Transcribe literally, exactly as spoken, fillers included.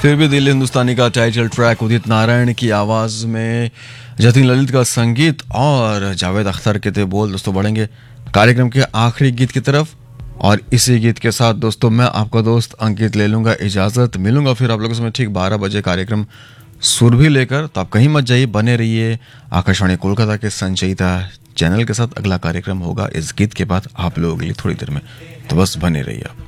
फिर भी दिल हिंदुस्तानी का टाइटल ट्रैक उदित नारायण की आवाज़ में, जतिन ललित का संगीत और जावेद अख्तर के थे बोल। दोस्तों बढ़ेंगे कार्यक्रम के आखिरी गीत की तरफ, और इसी गीत के साथ दोस्तों मैं आपका दोस्त अंकित ले लूँगा इजाज़त। मिलूंगा फिर आप लोगों से मैं ठीक बारह बजे कार्यक्रम सुर भी लेकर। तो आप कहीं मत जाइए, बने रहिए आकाशवाणी कोलकाता के संचयिता चैनल के साथ। अगला कार्यक्रम होगा इस गीत के बाद आप लोगों के लिए थोड़ी देर में, तो बस बने रहिए आप।